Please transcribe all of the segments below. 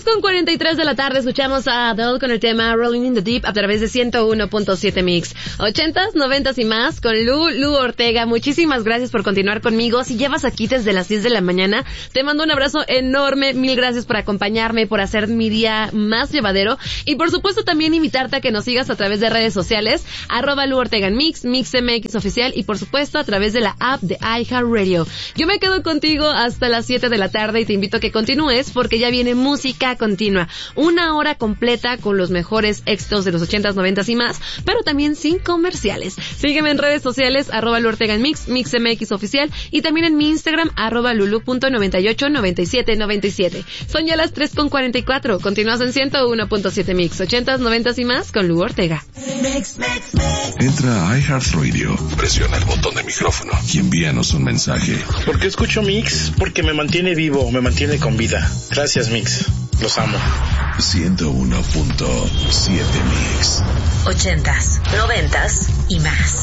3:43 de la tarde escuchamos a Adele con el tema Rolling in the Deep a través de 101.7 Mix. 80s, 90s y más con Lu Ortega. Muchísimas gracias por continuar conmigo. Si llevas aquí desde las 10 de la mañana, te mando un abrazo enorme. Mil gracias por acompañarme, por hacer mi día más llevadero. Y por supuesto también invitarte a que nos sigas a través de redes sociales, @Lu Ortega en Mix, MixMX Oficial y por supuesto a través de la app de iHeartRadio. Yo me quedo contigo hasta las 7 de la tarde y te invito a que continúes porque ya viene música continua. Una hora completa con los mejores éxitos de los 80s, 90s y más, pero también sin comerciales. Sígueme en redes sociales, @Lu Ortega en Mix, MixMX Oficial y también en mi Instagram, @Lulu.989797. Son ya las 3:44. Continúas en 101.7 Mix, 80s, 90s y más con Lu Ortega. Entra a iHeartRadio, presiona el botón de micrófono y envíanos un mensaje. ¿Por qué escucho Mix? Porque me mantiene vivo, me mantiene con vida. Gracias, Mix. Los amo. 101.7 Mix. 80s, 90s y más.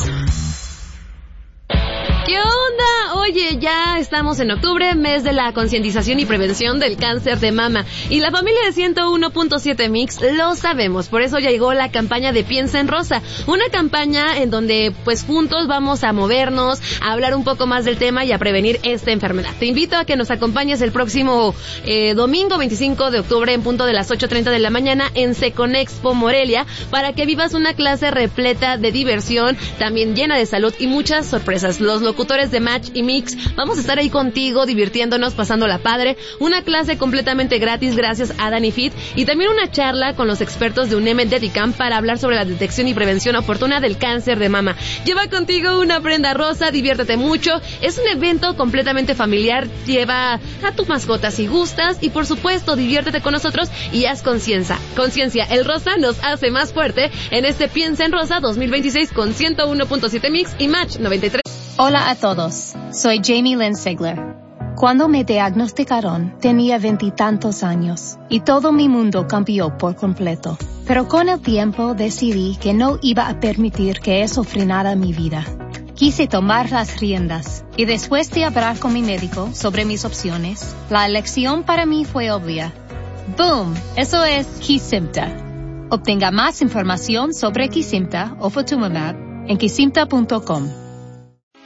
¿Qué onda? Oye, ya estamos en octubre, mes de la concientización y prevención del cáncer de mama. Y la familia de 101.7 Mix lo sabemos, por eso llegó la campaña de Piensa en Rosa. Una campaña en donde pues juntos vamos a movernos, a hablar un poco más del tema y a prevenir esta enfermedad. Te invito a que nos acompañes el próximo domingo 25 de octubre en punto de las 8:30 de la mañana en Seconexpo Morelia para que vivas una clase repleta de diversión, también llena de salud y muchas sorpresas. Los locutores de Match y Mix vamos a estar ahí contigo, divirtiéndonos, pasándola padre, una clase completamente gratis gracias a Dani Fit y también una charla con los expertos de UNEM Dedicam para hablar sobre la detección y prevención oportuna del cáncer de mama. Lleva contigo una prenda rosa, diviértete mucho, es un evento completamente familiar, lleva a tu mascota si gustas y por supuesto diviértete con nosotros y haz conciencia, el rosa nos hace más fuerte en este Piensa en Rosa 2026 con 101.7 Mix y Match 93. Hola a todos, soy Jamie Lynn Sigler. Cuando me diagnosticaron, tenía 20 y tantos años y todo mi mundo cambió por completo. Pero con el tiempo decidí que no iba a permitir que eso frenara mi vida. Quise tomar las riendas y después de hablar con mi médico sobre mis opciones, la elección para mí fue obvia. ¡Boom! Eso es Kesimpta. Obtenga más información sobre Kesimpta o Ofatumumab en kesimpta.com.